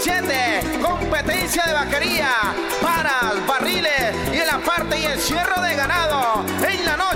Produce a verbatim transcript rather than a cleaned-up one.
diecisiete, competencia de vaquería, paras, barriles y en la parte y encierro de ganado. En la noche